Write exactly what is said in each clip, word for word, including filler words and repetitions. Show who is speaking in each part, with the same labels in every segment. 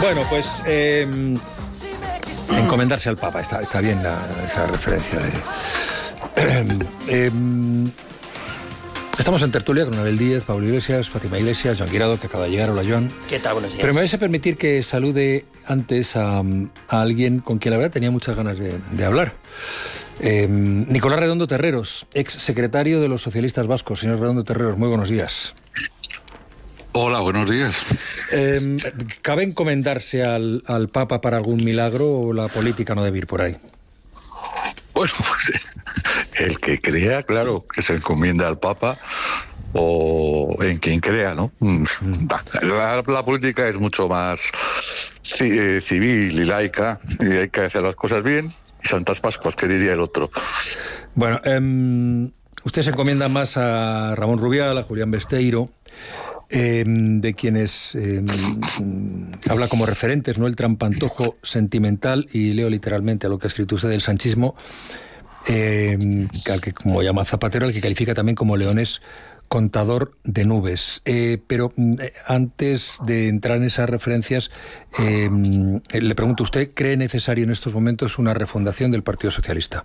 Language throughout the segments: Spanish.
Speaker 1: Bueno, pues eh, encomendarse al Papa, está, está bien la, esa referencia de... eh, estamos en tertulia con Abel Díez, Pablo Iglesias, Fátima Iglesias, Joan Guirado, que acaba de llegar. Hola, Joan.
Speaker 2: ¿Qué tal? Buenos días.
Speaker 1: Pero me vais a permitir que salude antes a, a alguien con quien la verdad tenía muchas ganas de, de hablar. Eh, Nicolás Redondo Terreros, ex secretario de los socialistas vascos. Señor Redondo Terreros, muy buenos días.
Speaker 3: Hola, buenos días.
Speaker 1: Eh, ¿Cabe encomendarse al, al Papa para algún milagro o la política no debe ir por ahí?
Speaker 3: Bueno, pues el que crea, claro, que se encomienda al Papa o en quien crea, ¿no? La, la política es mucho más civil y laica y hay que hacer las cosas bien. Y Santas Pascuas, ¿qué diría el otro?
Speaker 1: Bueno, eh, usted se encomienda más a Ramón Rubial, a Julián Besteiro, eh, de quienes eh, habla como referentes, ¿no? El trampantojo sentimental, y leo literalmente a lo que ha escrito usted del sanchismo, eh, al que, como llama Zapatero, al que califica también como leones contador de nubes. Eh, pero eh, antes de entrar en esas referencias, eh, le pregunto, ¿usted cree necesario en estos momentos una refundación del Partido Socialista?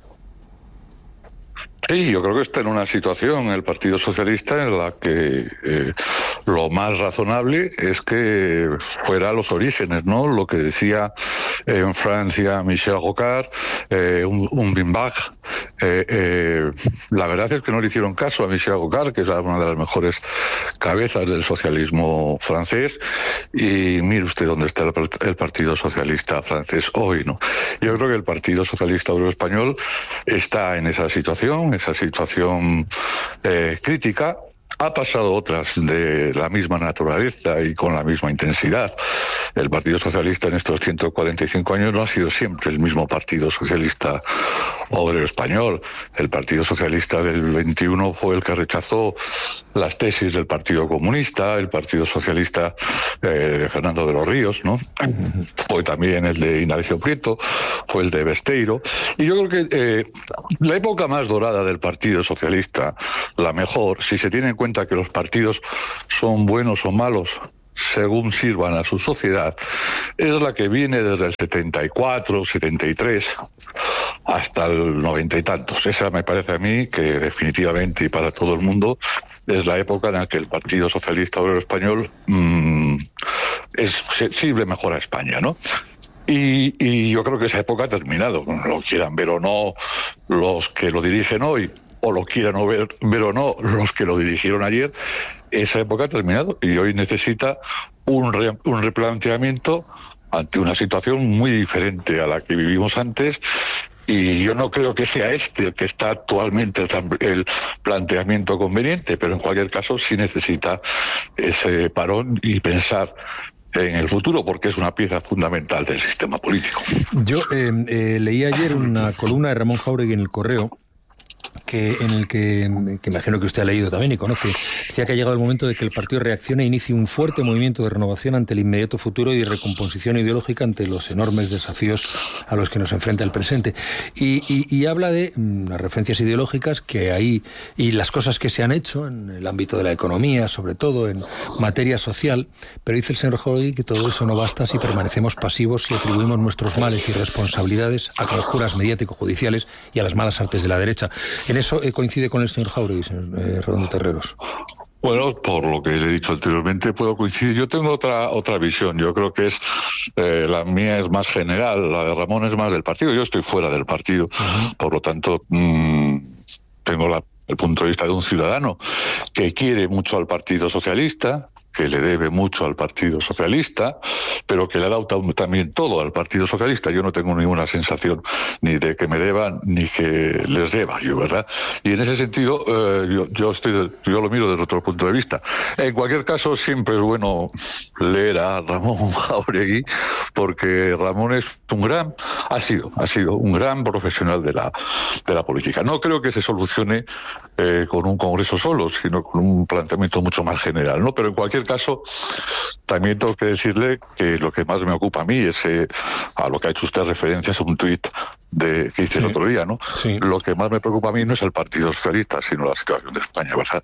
Speaker 3: Sí, yo creo que está en una situación el Partido Socialista en la que eh, lo más razonable es que fuera los orígenes, ¿no? Lo que decía en Francia Michel Rocard, eh, un, un Bimbach. Eh, eh, la verdad es que no le hicieron caso a Michel Rocard, que es una de las mejores cabezas del socialismo francés, y mire usted dónde está el, el Partido Socialista francés hoy, ¿no? Yo creo que el Partido Socialista Obrero Español está en esa situación, esa situación eh, crítica. Ha pasado otras de la misma naturaleza y con la misma intensidad. El Partido Socialista en estos ciento cuarenta y cinco años no ha sido siempre el mismo Partido Socialista Obrero Español. El Partido Socialista del veintiuno fue el que rechazó las tesis del Partido Comunista, el Partido Socialista eh, de Fernando de los Ríos, ¿no? Fue también el de Ignacio Prieto, fue el de Besteiro. Y yo creo que eh, la época más dorada del Partido Socialista, la mejor, si se tiene en cuenta que los partidos son buenos o malos según sirvan a su sociedad, es la que viene desde el setenta y cuatro, setenta y tres hasta el noventa y tantos. Esa me parece a mí que definitivamente y para todo el mundo es la época en la que el Partido Socialista Obrero Español mmm, es, sirve mejor a España, ¿no? Y, y yo creo que esa época ha terminado, lo quieran ver o no los que lo dirigen hoy, o lo quieran ver, ver o no los que lo dirigieron ayer. Esa época ha terminado y hoy necesita un, re, un replanteamiento ante una situación muy diferente a la que vivimos antes, y yo no creo que sea este el que está actualmente el, el planteamiento conveniente, pero en cualquier caso sí necesita ese parón y pensar en el futuro, porque es una pieza fundamental del sistema político.
Speaker 1: Yo eh, eh, leí ayer una columna de Ramón Jáuregui en El Correo, que en el que, que imagino que usted ha leído también y conoce, decía que ha llegado el momento de que el partido reaccione e inicie un fuerte movimiento de renovación ante el inmediato futuro y de recomposición ideológica ante los enormes desafíos a los que nos enfrenta el presente. Y, y, y habla de mm, las referencias ideológicas que hay y las cosas que se han hecho en el ámbito de la economía, sobre todo en materia social, pero dice el señor Jáuregui que todo eso no basta si permanecemos pasivos y atribuimos nuestros males y responsabilidades a conjuras mediático-judiciales y a las malas artes de la derecha. En eso eh, coincide con el señor Jáuregui, señor eh, Redondo Terreros.
Speaker 3: Bueno, por lo que le he dicho anteriormente, puedo coincidir. Yo tengo otra otra visión. Yo creo que es eh, la mía es más general, la de Ramón es más del partido. Yo estoy fuera del partido, uh-huh. Por lo tanto, mmm, tengo la, el punto de vista de un ciudadano que quiere mucho al Partido Socialista, que le debe mucho al Partido Socialista, pero que le ha dado también todo al Partido Socialista. Yo no tengo ninguna sensación ni de que me deban ni que les deba yo, ¿verdad? Y en ese sentido, eh, yo, yo, estoy, yo lo miro desde otro punto de vista. En cualquier caso, siempre es bueno leer a Ramón Jáuregui, porque Ramón es un gran, ha sido, ha sido un gran profesional de la, de la política. No creo que se solucione eh, con un congreso solo, sino con un planteamiento mucho más general, ¿no? Pero en cualquier caso, también tengo que decirle que lo que más me ocupa a mí es eh, a lo que ha hecho usted referencia, es un tuit de que hice sí. el otro día, ¿no?
Speaker 1: Sí.
Speaker 3: Lo que más me preocupa a mí no es el Partido Socialista, sino la situación de España, ¿verdad?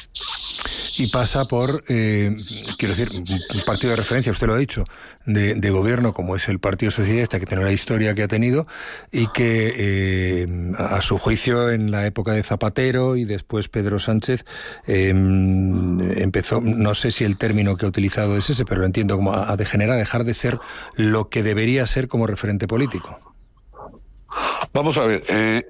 Speaker 1: Y pasa por, eh, quiero decir, un partido de referencia, usted lo ha dicho, de, de gobierno como es el Partido Socialista, que tiene la historia que ha tenido y que eh, a su juicio en la época de Zapatero y después Pedro Sánchez eh, empezó, no sé si el término que ha utilizado es ese, pero lo entiendo como a, a degenerar, a dejar de ser lo que debería ser como referente político.
Speaker 3: Vamos a ver, eh,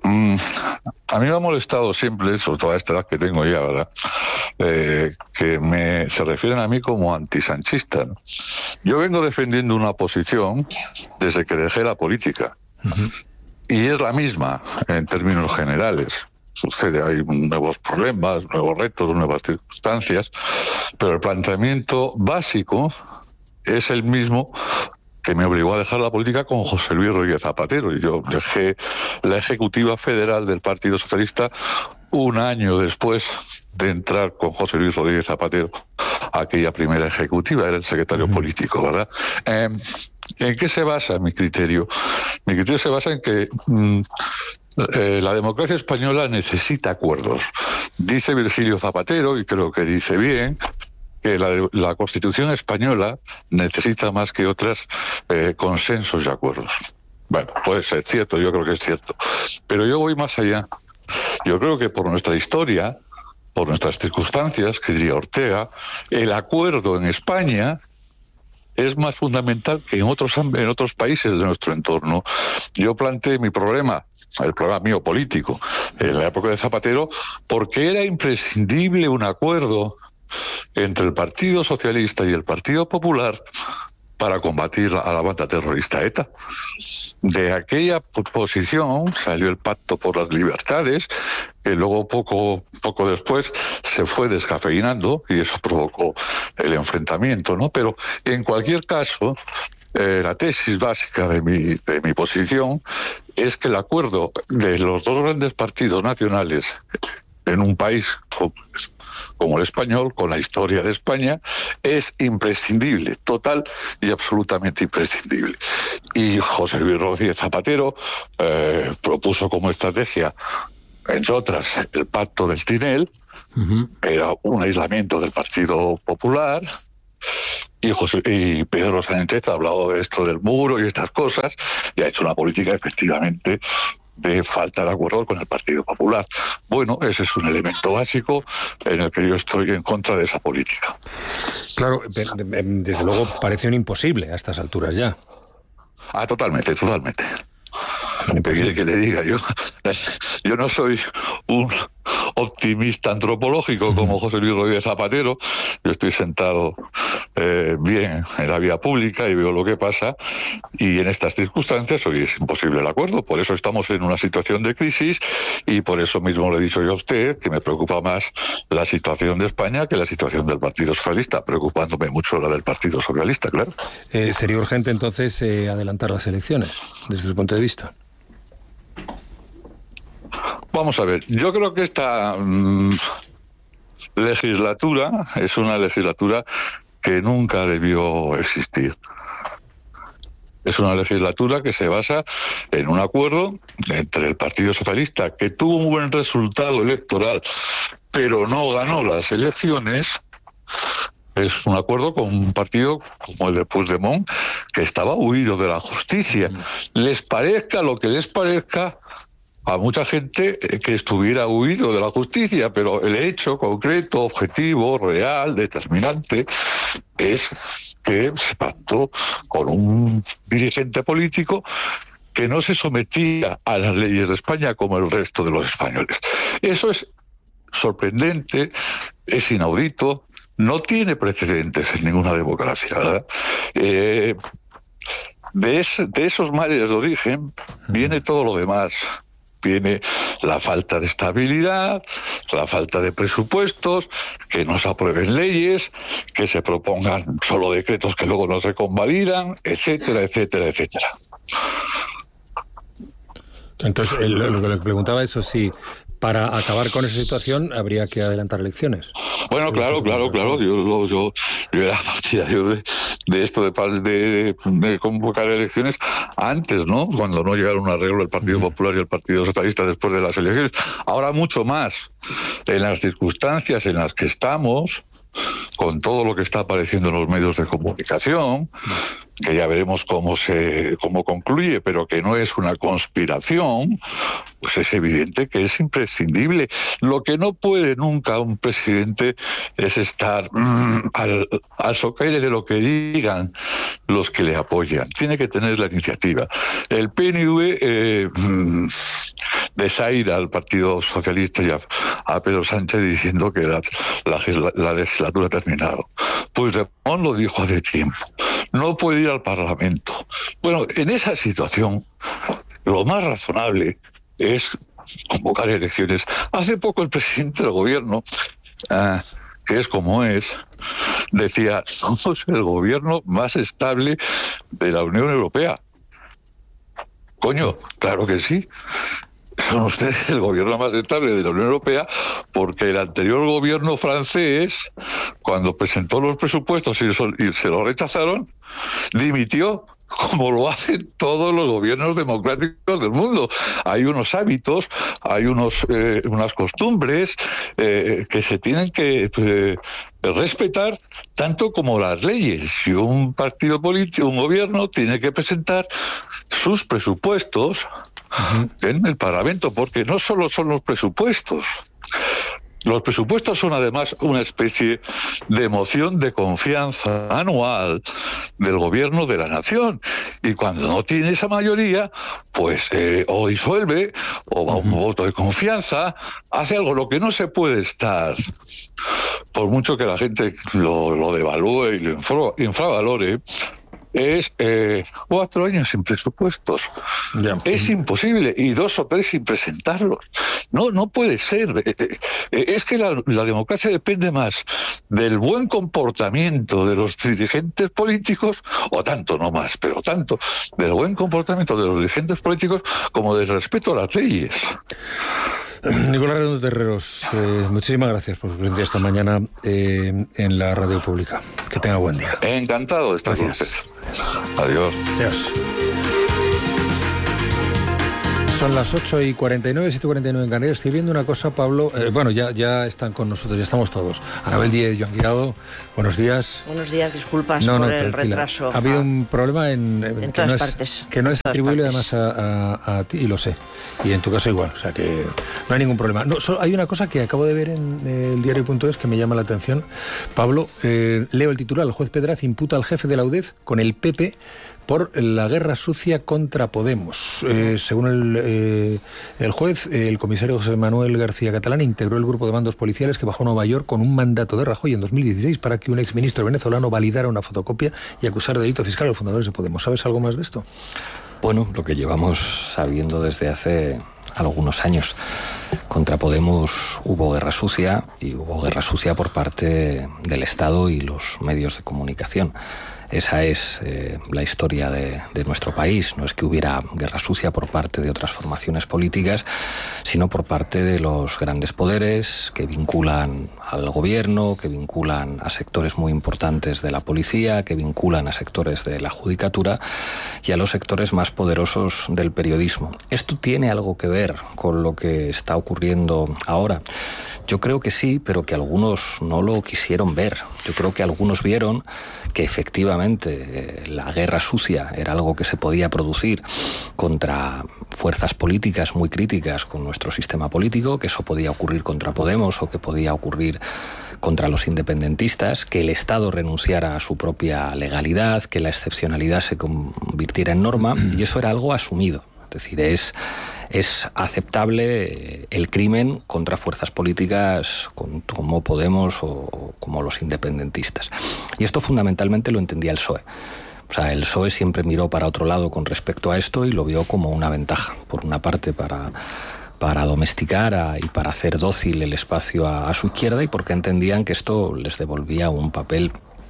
Speaker 3: a mí me ha molestado siempre, sobre todo a esta edad que tengo ya, ¿verdad?, eh, que me se refieren a mí como antisanchista, ¿no? Yo vengo defendiendo una posición desde que dejé la política, uh-huh. y es la misma en términos generales. Sucede, hay nuevos problemas, nuevos retos, nuevas circunstancias, pero el planteamiento básico es el mismo que me obligó a dejar la política con José Luis Rodríguez Zapatero. Y yo dejé la ejecutiva federal del Partido Socialista un año después de entrar con José Luis Rodríguez Zapatero a aquella primera ejecutiva, era el secretario uh-huh. político, ¿verdad? Eh, ¿En qué se basa mi criterio? Mi criterio se basa en que mmm, eh, la democracia española necesita acuerdos. Dice Virgilio Zapatero, y creo que dice bien, que la, la Constitución española necesita más que otras eh, consensos y acuerdos. Bueno, puede ser cierto, yo creo que es cierto. Pero yo voy más allá. Yo creo que por nuestra historia, por nuestras circunstancias, que diría Ortega, el acuerdo en España es más fundamental que en otros, en otros países de nuestro entorno. Yo planteé mi problema, el problema mío político, en la época de Zapatero, porque era imprescindible un acuerdo entre el Partido Socialista y el Partido Popular para combatir a la banda terrorista ETA. De aquella posición salió el Pacto por las Libertades, que luego poco, poco después se fue descafeinando y eso provocó el enfrentamiento, ¿no? Pero en cualquier caso, eh, la tesis básica de mi, de mi posición es que el acuerdo de los dos grandes partidos nacionales en un país como, como el español, con la historia de España, es imprescindible, total y absolutamente imprescindible. Y José Luis Rodríguez Zapatero eh, propuso como estrategia, entre otras, el Pacto del Tinel, uh-huh. era un aislamiento del Partido Popular, y, José, y Pedro Sánchez ha hablado de esto del muro y estas cosas, y ha hecho una política efectivamente de falta de acuerdo con el Partido Popular. Bueno, ese es un elemento básico en el que yo estoy en contra de esa política.
Speaker 1: Claro, desde luego parece un imposible a estas alturas ya.
Speaker 3: Ah, totalmente, totalmente. ¿Qué quiere que le diga? Yo, yo no soy un optimista antropológico como José Luis Rodríguez Zapatero. Yo estoy sentado eh, bien en la vía pública y veo lo que pasa, y en estas circunstancias hoy es imposible el acuerdo. Por eso estamos en una situación de crisis, y por eso mismo le he dicho yo a usted que me preocupa más la situación de España que la situación del Partido Socialista, preocupándome mucho la del Partido Socialista, claro.
Speaker 1: Eh, ¿Sería urgente entonces eh, adelantar las elecciones desde su punto de vista?
Speaker 3: Vamos a ver, yo creo que esta mmm, legislatura es una legislatura que nunca debió existir. Es una legislatura que se basa en un acuerdo entre el Partido Socialista, que tuvo un buen resultado electoral, pero no ganó las elecciones. Es un acuerdo con un partido como el de Puigdemont, que estaba huido de la justicia. Les parezca lo que les parezca a mucha gente que estuviera huido de la justicia, pero el hecho concreto, objetivo, real, determinante, es que se pactó con un dirigente político que no se sometía a las leyes de España como el resto de los españoles. Eso es sorprendente, es inaudito, no tiene precedentes en ninguna democracia, ¿verdad? Eh, de, ese, de esos males de origen viene todo lo demás. Viene la falta de estabilidad, la falta de presupuestos, que no se aprueben leyes, que se propongan solo decretos que luego no se convalidan, etcétera, etcétera, etcétera.
Speaker 1: Entonces, lo que le preguntaba, eso sí, para acabar con esa situación habría que adelantar elecciones.
Speaker 3: Bueno, claro, claro, claro. Yo, yo, yo era partidario de, de esto de, de, de convocar elecciones antes, ¿no? Cuando no llegaron a un arreglo el Partido uh-huh. Popular y el Partido Socialista después de las elecciones. Ahora mucho más. En las circunstancias en las que estamos, con todo lo que está apareciendo en los medios de comunicación, que ya veremos cómo se cómo concluye, pero que no es una conspiración, pues es evidente que es imprescindible. Lo que no puede nunca un presidente es estar mmm, al, al socaire de lo que digan los que le apoyan. Tiene que tener la iniciativa. El P N V eh, desaira al Partido Socialista y a, a Pedro Sánchez diciendo que la, la, la legislatura ha terminado. Puigdemont lo dijo hace tiempo. No puede ir al Parlamento. Bueno, en esa situación, lo más razonable es convocar elecciones. Hace poco el presidente del gobierno, uh, que es como es, decía, somos el gobierno más estable de la Unión Europea. Coño, claro que sí. Son ustedes el gobierno más estable de la Unión Europea, porque el anterior gobierno francés, cuando presentó los presupuestos y se los rechazaron, dimitió, como lo hacen todos los gobiernos democráticos del mundo. Hay unos hábitos, hay unos eh, unas costumbres eh, que se tienen que eh, respetar, tanto como las leyes. Si un partido político, un gobierno, tiene que presentar sus presupuestos uh-huh. en el Parlamento, porque no solo son los presupuestos. Los presupuestos son además una especie de moción de confianza anual del gobierno de la nación. Y cuando no tiene esa mayoría, pues eh, o disuelve, o va a un voto de confianza, hace algo. Lo que no se puede estar, por mucho que la gente lo, lo devalúe y lo infra, infravalore, es eh, cuatro años sin presupuestos. Ya. Es imposible, y dos o tres sin presentarlos. No, no puede ser. Eh, eh, es que la, la democracia depende más del buen comportamiento de los dirigentes políticos, o tanto, no más, pero tanto, del buen comportamiento de los dirigentes políticos como del respeto a las leyes.
Speaker 1: Nicolás Redondo Terreros, eh, muchísimas gracias por su presencia esta mañana eh, en la radio pública. Que tenga buen día.
Speaker 3: Encantado de estar
Speaker 1: gracias.
Speaker 3: con usted. Adiós.
Speaker 1: Adiós. Son las ocho y cuarenta y nueve, siete y cuarenta y nueve en Canarias. Estoy viendo una cosa, Pablo. Eh, bueno, ya, ya están con nosotros, ya estamos todos. Anabel Díez, Joan Guirado, buenos días.
Speaker 2: Buenos días, disculpas
Speaker 1: no,
Speaker 2: por
Speaker 1: no,
Speaker 2: el
Speaker 1: tranquila.
Speaker 2: retraso.
Speaker 1: Ha habido un problema en,
Speaker 2: en
Speaker 1: que
Speaker 2: todas
Speaker 1: no es,
Speaker 2: partes.
Speaker 1: Que no es atribuible
Speaker 2: partes.
Speaker 1: además a, a, a ti, y lo sé. Y en tu caso igual, o sea que no hay ningún problema. No, solo hay una cosa que acabo de ver en eh, el diario punto es que me llama la atención. Pablo, eh, leo el titular. El juez Pedraz imputa al jefe de la U D E F con el P P por la guerra sucia contra Podemos. Eh, según el, eh, el juez, eh, el comisario José Manuel García Catalán integró el grupo de mandos policiales que bajó a Nueva York con un mandato de Rajoy en dos mil dieciséis para que un exministro venezolano validara una fotocopia y acusara de delito fiscal a los fundadores de Podemos. ¿Sabes algo más de esto?
Speaker 4: Bueno, lo que llevamos sabiendo desde hace algunos años. Contra Podemos hubo guerra sucia, y hubo guerra sucia por parte del Estado y los medios de comunicación. Esa es eh, la historia de, de nuestro país. No es que hubiera guerra sucia por parte de otras formaciones políticas, sino por parte de los grandes poderes que vinculan al gobierno, que vinculan a sectores muy importantes de la policía, que vinculan a sectores de la judicatura y a los sectores más poderosos del periodismo. ¿Esto tiene algo que ver con lo que está ocurriendo ahora? Yo creo que sí, pero que algunos no lo quisieron ver. Yo creo que algunos vieron que efectivamente eh, la guerra sucia era algo que se podía producir contra fuerzas políticas muy críticas con nuestro sistema político, que eso podía ocurrir contra Podemos o que podía ocurrir contra los independentistas, que el Estado renunciara a su propia legalidad, que la excepcionalidad se convirtiera en norma, y eso era algo asumido. Es decir, es... Es aceptable el crimen contra fuerzas políticas como Podemos o como los independentistas. Y esto fundamentalmente lo entendía el P S O E. O sea, el P S O E siempre miró para otro lado con respecto a esto y lo vio como una ventaja. Por una parte, para, para domesticar a, y para hacer dócil el espacio a, a su izquierda, y porque entendían que esto les devolvía un papel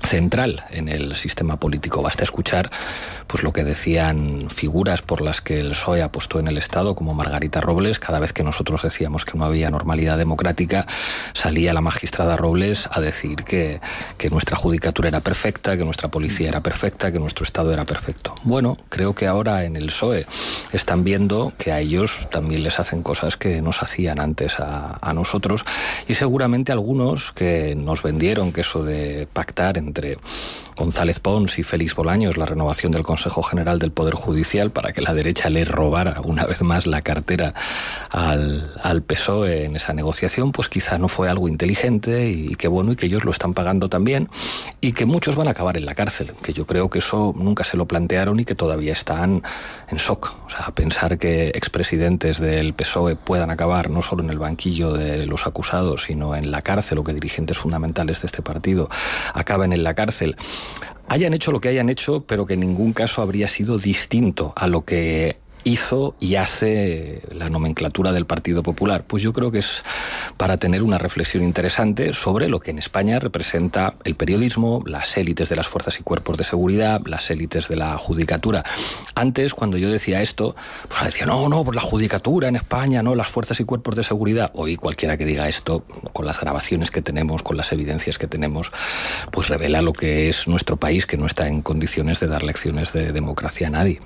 Speaker 4: central en el sistema político. Basta escuchar pues lo que decían figuras por las que el P S O E apostó en el Estado, como Margarita Robles. Cada vez que nosotros decíamos que no había normalidad democrática, salía la magistrada Robles a decir que, que nuestra judicatura era perfecta, que nuestra policía era perfecta, que nuestro Estado era perfecto. Bueno, creo que ahora en el P S O E están viendo que a ellos también les hacen cosas que nos hacían antes a, a nosotros, y seguramente algunos que nos vendieron que eso de pactar entre entre González Pons y Félix Bolaños la renovación del Consejo General del Poder Judicial para que la derecha le robara una vez más la cartera al, al P S O E en esa negociación, pues quizá no fue algo inteligente, y que bueno, y que ellos lo están pagando también, y que muchos van a acabar en la cárcel, que yo creo que eso nunca se lo plantearon y que todavía están en shock. O sea, pensar que expresidentes del P S O E puedan acabar no solo en el banquillo de los acusados, sino en la cárcel, o que dirigentes fundamentales de este partido acaben en la cárcel, hayan hecho lo que hayan hecho, pero que en ningún caso habría sido distinto a lo que hizo y hace la nomenclatura del Partido Popular. Pues yo creo que es para tener una reflexión interesante sobre lo que en España representa el periodismo, las élites de las fuerzas y cuerpos de seguridad, las élites de la judicatura. Antes, cuando yo decía esto, pues decía, no, no, pues la judicatura en España, no, las fuerzas y cuerpos de seguridad. Hoy cualquiera que diga esto, con las grabaciones que tenemos, con las evidencias que tenemos, pues revela lo que es nuestro país, que no está en condiciones de dar lecciones de democracia a nadie.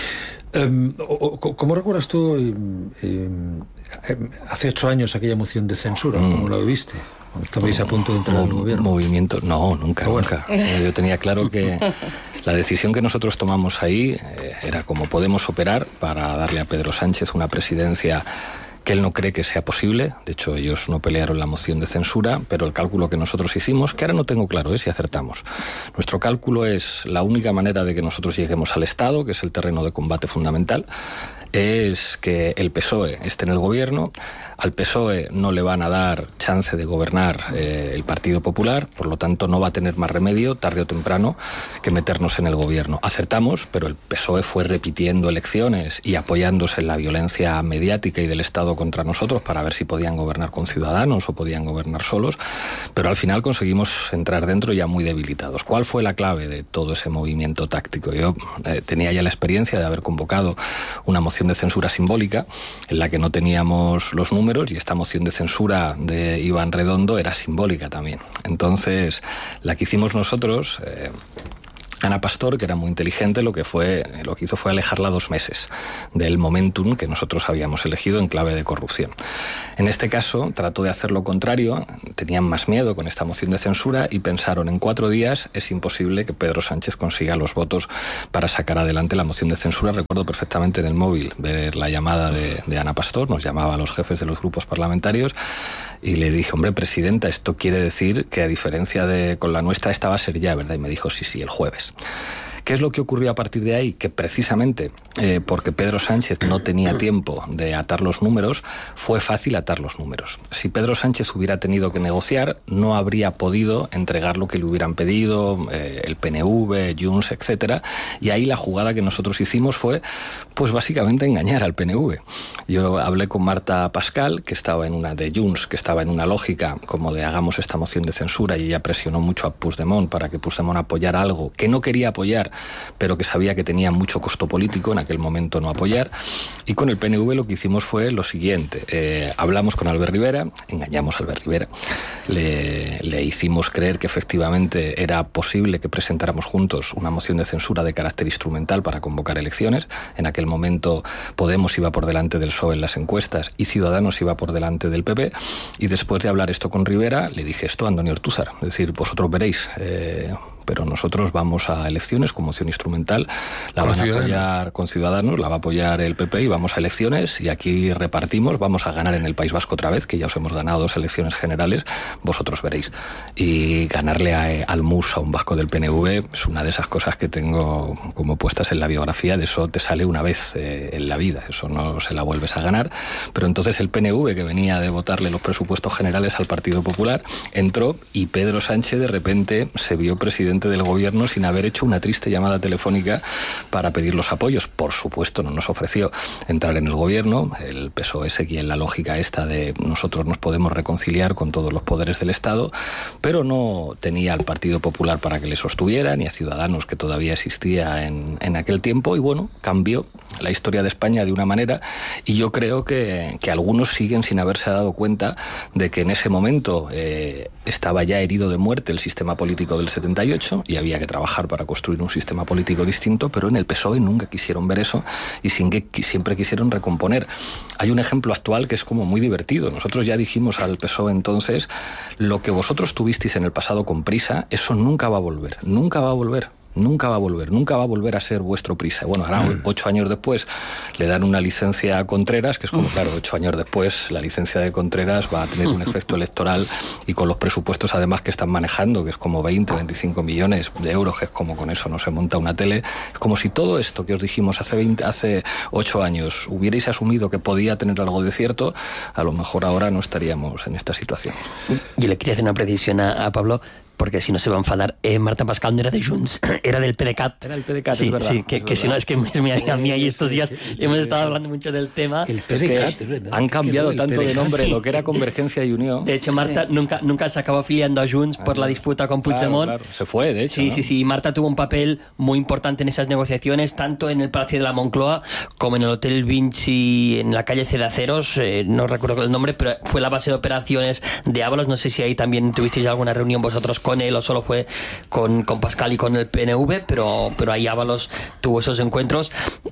Speaker 1: Um, ¿Cómo recuerdas tú eh, eh, hace ocho años aquella moción de censura? Mm. ¿Cómo la viviste? Cuando estabais a punto de entrar al gobierno.
Speaker 4: Movimiento, no, nunca, bueno. nunca. Yo tenía claro que la decisión que nosotros tomamos ahí eh, era cómo podemos operar para darle a Pedro Sánchez una presidencia que él no cree que sea posible. De hecho, ellos no pelearon la moción de censura, pero el cálculo que nosotros hicimos, que ahora no tengo claro ¿eh? si acertamos, nuestro cálculo es la única manera de que nosotros lleguemos al Estado, que es el terreno de combate fundamental, es que el P S O E esté en el gobierno. Al P S O E no le van a dar chance de gobernar eh, el Partido Popular, por lo tanto no va a tener más remedio, tarde o temprano, que meternos en el gobierno. Acertamos, pero el P S O E fue repitiendo elecciones y apoyándose en la violencia mediática y del Estado contra nosotros para ver si podían gobernar con Ciudadanos o podían gobernar solos, pero al final conseguimos entrar dentro ya muy debilitados. ¿Cuál fue la clave de todo ese movimiento táctico? Yo eh, tenía ya la experiencia de haber convocado una moción de censura simbólica en la que no teníamos los números, y esta moción de censura de Iván Redondo era simbólica también. Entonces, la que hicimos nosotros, eh, Ana Pastor, que era muy inteligente, lo que fue lo que hizo fue alejarla dos meses del momentum que nosotros habíamos elegido en clave de corrupción. En este caso, trató de hacer lo contrario, tenían más miedo con esta moción de censura y pensaron, en cuatro días es imposible que Pedro Sánchez consiga los votos para sacar adelante la moción de censura. Recuerdo perfectamente en el móvil ver la llamada de, de Ana Pastor, nos llamaba a los jefes de los grupos parlamentarios, y le dije, hombre, presidenta, esto quiere decir que a diferencia de con la nuestra, esta va a ser ya, ¿verdad? Y me dijo, sí, sí, el jueves. ¿Qué es lo que ocurrió a partir de ahí? Que precisamente eh, porque Pedro Sánchez no tenía tiempo de atar los números, fue fácil atar los números. Si Pedro Sánchez hubiera tenido que negociar, no habría podido entregar lo que le hubieran pedido eh, el P N V, Junts, etcétera. Y ahí la jugada que nosotros hicimos fue, pues básicamente engañar al P N V. Yo hablé con Marta Pascal, que estaba en una de Junts, que estaba en una lógica como de hagamos esta moción de censura, y ella presionó mucho a Puigdemont para que Puigdemont apoyara algo que no quería apoyar, pero que sabía que tenía mucho costo político en aquel momento no apoyar. Y con el P N V lo que hicimos fue lo siguiente, eh, hablamos con Albert Rivera, engañamos a Albert Rivera, le, le hicimos creer que efectivamente era posible que presentáramos juntos una moción de censura de carácter instrumental para convocar elecciones. En aquel momento Podemos iba por delante del P S O E en las encuestas y Ciudadanos iba por delante del P P, y después de hablar esto con Rivera le dije esto a Antonio Ortúzar, es decir, vosotros veréis, eh, pero nosotros vamos a elecciones con moción instrumental, la van a apoyar con Ciudadanos, la va a apoyar el P P, y vamos a elecciones, y aquí repartimos, vamos a ganar en el País Vasco otra vez, que ya os hemos ganado dos elecciones generales, vosotros veréis. Y ganarle a, al M U S, a un vasco del P N V, es una de esas cosas que tengo como puestas en la biografía, de eso te sale una vez eh, en la vida, eso no se la vuelves a ganar. Pero entonces el P N V, que venía de votarle los presupuestos generales al Partido Popular, entró, y Pedro Sánchez de repente se vio presidente presidente del gobierno sin haber hecho una triste llamada telefónica para pedir los apoyos. Por supuesto, no nos ofreció entrar en el gobierno. El P S O E seguía en la lógica esta de nosotros nos podemos reconciliar con todos los poderes del Estado, pero no tenía al Partido Popular para que le sostuviera, ni a Ciudadanos, que todavía existía en, en aquel tiempo, y bueno, cambió la historia de España de una manera, y yo creo que, que algunos siguen sin haberse dado cuenta de que en ese momento eh, estaba ya herido de muerte el sistema político del setenta y ocho y había que trabajar para construir un sistema político distinto, pero en el P S O E nunca quisieron ver eso y sin que, siempre quisieron recomponer. Hay un ejemplo actual que es como muy divertido. Nosotros ya dijimos al P S O E entonces, lo que vosotros tuvisteis en el pasado con Prisa, eso nunca va a volver, nunca va a volver. Nunca va a volver, nunca va a volver a ser vuestro Prisa. Bueno, ahora mm. ocho años después le dan una licencia a Contreras, que es como, claro, ocho años después la licencia de Contreras va a tener un efecto electoral, y con los presupuestos además que están manejando, que es como veinte, veinticinco millones de euros, que es como con eso no se monta una tele, es como si todo esto que os dijimos hace veinte, hace ocho años hubierais asumido que podía tener algo de cierto, a lo mejor ahora no estaríamos en esta situación.
Speaker 2: Yo le quería hacer una precisión a, a Pablo, porque si no se va a enfadar. Eh, Marta Pascal no era de Junts, era del P D C A T.
Speaker 4: Era el P D C A T,
Speaker 2: sí,
Speaker 4: es verdad.
Speaker 2: Sí, que,
Speaker 4: es
Speaker 2: que si no, es que es mi amiga mía y estos días sí, sí, hemos sí, estado sí. hablando mucho del tema.
Speaker 1: El P D C A T, es verdad.
Speaker 4: Han cambiado tanto de nombre lo que era Convergencia y Unión.
Speaker 2: De hecho, Marta sí. nunca, nunca se acabó afiliando a Junts ah, por la disputa con Puigdemont.
Speaker 4: Claro, claro. Se fue, de hecho.
Speaker 2: Sí,
Speaker 4: ¿no?
Speaker 2: sí, sí. Marta tuvo un papel muy importante en esas negociaciones, tanto en el Palacio de la Moncloa como en el Hotel Vinci, en la calle Cedaceros, eh, no recuerdo el nombre, pero fue la base de operaciones de Ábalos. No sé si ahí también tuvisteis alguna reunión vosotros con él o solo fue con, con Pascal y con el P N V, pero, pero ahí Ábalos tuvo esos encuentros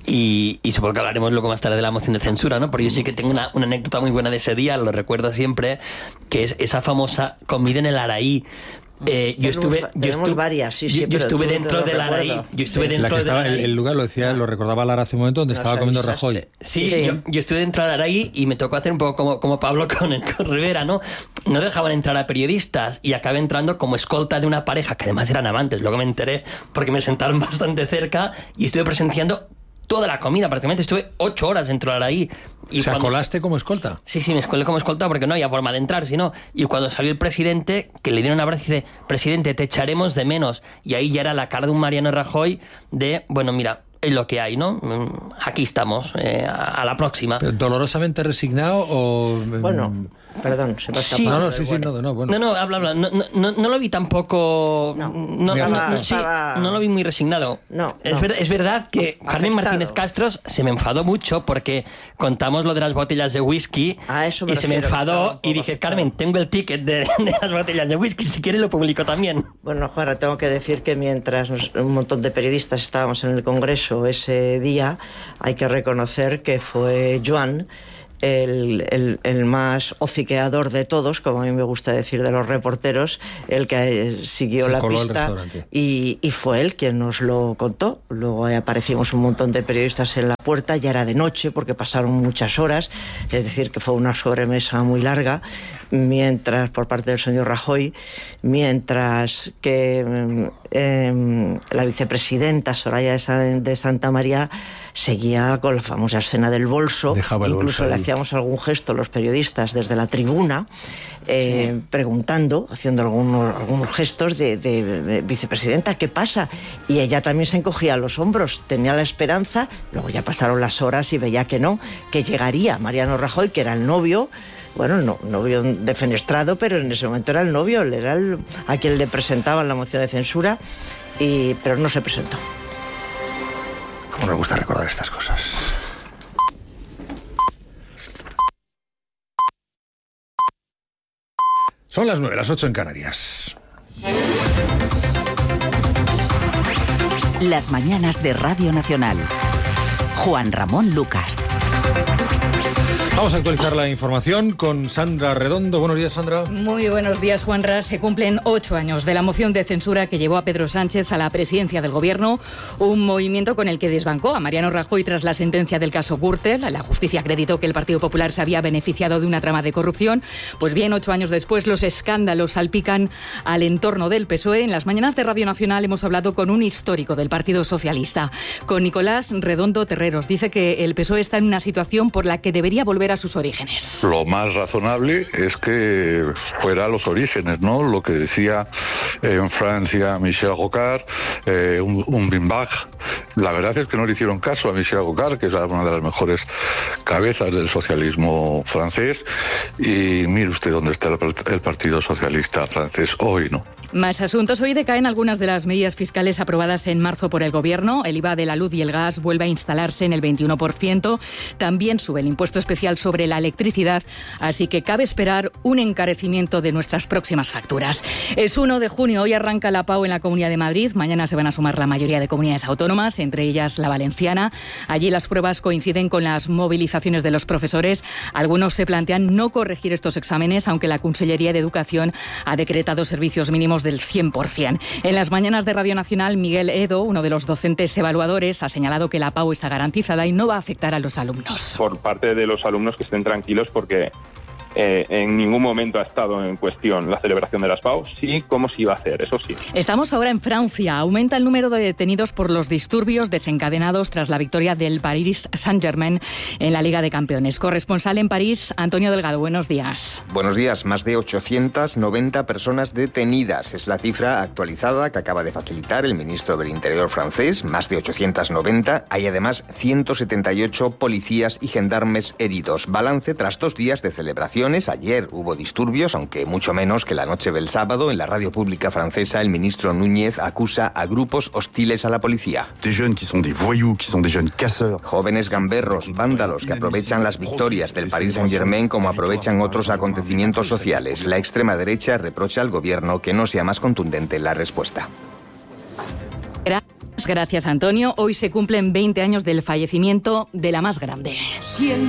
Speaker 2: y, y supongo que hablaremos luego más tarde de la moción de censura, ¿no? Porque yo sí que tengo una, una anécdota muy buena de ese día, lo recuerdo siempre, que es esa famosa comida en el Araí. Eh, yo estuve, yo estuve
Speaker 5: varias, sí, sí,
Speaker 2: yo, yo estuve dentro del Araí, yo estuve
Speaker 1: sí,
Speaker 2: dentro
Speaker 1: la que estaba,
Speaker 2: del Araí.
Speaker 1: El, el lugar lo decía, lo recordaba Lara hace un momento, donde no estaba comiendo Rajoy.
Speaker 2: Sí, sí. Yo, yo estuve dentro del Araí y me tocó hacer un poco como, como Pablo con, con Rivera, ¿no? No dejaban entrar a periodistas y acabé entrando como escolta de una pareja que además eran amantes. Luego me enteré porque me sentaron bastante cerca y estuve presenciando toda la comida, prácticamente estuve ocho horas dentro del Araí.
Speaker 1: Y o sea, ¿colaste como escolta?
Speaker 2: Sí, sí, me colé como escolta porque no había forma de entrar, sino. Y cuando salió el presidente, que le dieron un abrazo y dice, presidente, te echaremos de menos. Y ahí ya era la cara de un Mariano Rajoy de, bueno, mira, es lo que hay, ¿no? Aquí estamos, eh, a la próxima.
Speaker 1: ¿Dolorosamente resignado o...?
Speaker 5: Bueno, perdón, se pasa.
Speaker 2: Sí.
Speaker 1: No, no, sí, sí, no, no, bueno.
Speaker 2: No, no, habla, habla. No, no, no lo vi tampoco...
Speaker 5: No,
Speaker 2: no, no,
Speaker 5: estaba,
Speaker 2: no, sí,
Speaker 5: estaba...
Speaker 2: no lo vi muy resignado.
Speaker 5: No,
Speaker 2: es,
Speaker 5: no.
Speaker 2: ver, es verdad que
Speaker 5: Afectado.
Speaker 2: Carmen Martínez Castros se me enfadó mucho porque contamos lo de las botellas de whisky
Speaker 5: a eso me
Speaker 2: y se me
Speaker 5: refiero,
Speaker 2: enfadó y dije,
Speaker 5: afectado.
Speaker 2: Carmen, tengo el ticket de, de las botellas de whisky, si quieres lo publico también.
Speaker 5: Bueno, Juana, tengo que decir que mientras nos, un montón de periodistas estábamos en el Congreso ese día, hay que reconocer que fue Joan El, el, el más hociqueador de todos, como a mí me gusta decir de los reporteros, el que siguió
Speaker 1: Se
Speaker 5: la
Speaker 1: coló
Speaker 5: pista y, y fue él quien nos lo contó. Luego aparecimos un montón de periodistas en la puerta, ya era de noche porque pasaron muchas horas, es decir, que fue una sobremesa muy larga, mientras por parte del señor Rajoy, mientras que eh, la vicepresidenta Soraya de, San, de Santa María seguía con la famosa escena del bolso.
Speaker 1: Dejaba el
Speaker 5: incluso
Speaker 1: bolso
Speaker 5: le
Speaker 1: ahí.
Speaker 5: Hacíamos algún gesto los periodistas desde la tribuna, eh, sí. preguntando, haciendo algunos, algunos gestos de, de, de vicepresidenta, ¿qué pasa? Y ella también se encogía los hombros, tenía la esperanza, luego ya pasaron las horas y veía que no, que llegaría Mariano Rajoy, que era el novio, bueno, no, novio defenestrado, pero en ese momento era el novio, era el, a quien le presentaban la moción de censura, y, pero no se presentó.
Speaker 1: Cómo nos gusta recordar estas cosas. Son las nueve, las ocho en Canarias.
Speaker 6: Las mañanas de Radio Nacional. Juan Ramón Lucas.
Speaker 1: Vamos a actualizar la información con Sandra Redondo. Buenos días, Sandra.
Speaker 7: Muy buenos días, Juanra. Se cumplen ocho años de la moción de censura que llevó a Pedro Sánchez a la presidencia del Gobierno, un movimiento con el que desbancó a Mariano Rajoy tras la sentencia del caso Gürtel. La justicia acreditó que el Partido Popular se había beneficiado de una trama de corrupción. Pues bien, ocho años después, los escándalos salpican al entorno del P S O E. En las mañanas de Radio Nacional hemos hablado con un histórico del Partido Socialista, con Nicolás Redondo Terreros. Dice que el P S O E está en una situación por la que debería volver volver a sus orígenes.
Speaker 3: Lo más razonable es que fuera a los orígenes, ¿no? Lo que decía en Francia Michel Rocard, eh, un, un Bimbach. La verdad es que no le hicieron caso a Michel Rocard, que es una de las mejores cabezas del socialismo francés, y mire usted dónde está el, el Partido Socialista francés hoy, ¿no?
Speaker 7: Más asuntos. Hoy decaen algunas de las medidas fiscales aprobadas en marzo por el Gobierno. El I V A de la luz y el gas vuelve a instalarse en el veintiuno por ciento. También sube el impuesto especial sobre la electricidad, así que cabe esperar un encarecimiento de nuestras próximas facturas. Es uno de junio, hoy arranca la PAU en la Comunidad de Madrid. Mañana se van a sumar la mayoría de comunidades autónomas, entre ellas la valenciana. Allí las pruebas coinciden con las movilizaciones de los profesores. Algunos se plantean no corregir estos exámenes, aunque la Consellería de Educación ha decretado servicios mínimos del cien por ciento. En las mañanas de Radio Nacional, Miguel Edo, uno de los docentes evaluadores, ha señalado que la PAU está garantizada y no va a afectar a los alumnos.
Speaker 8: Por parte de los alumnos, que estén tranquilos porque Eh, en ningún momento ha estado en cuestión la celebración de las PAU. Sí, cómo se iba a hacer, eso sí.
Speaker 7: Estamos ahora en Francia. Aumenta el número de detenidos por los disturbios desencadenados tras la victoria del Paris Saint-Germain en la Liga de Campeones. Corresponsal en París, Antonio Delgado, buenos días.
Speaker 9: Buenos días. Más de ochocientas noventa personas detenidas. Es la cifra actualizada que acaba de facilitar el ministro del Interior francés. Más de ochocientas noventa. Hay además ciento setenta y ocho policías y gendarmes heridos. Balance tras dos días de celebración. Ayer hubo disturbios, aunque mucho menos que la noche del sábado. En la radio pública francesa, el ministro Núñez acusa a grupos hostiles a la policía. Jóvenes gamberros, vándalos que aprovechan las victorias del Paris Saint-Germain como aprovechan otros acontecimientos sociales. La extrema derecha reprocha al gobierno que no sea más contundente en la respuesta.
Speaker 7: Gracias, Antonio. Hoy se cumplen veinte años del fallecimiento de la más grande.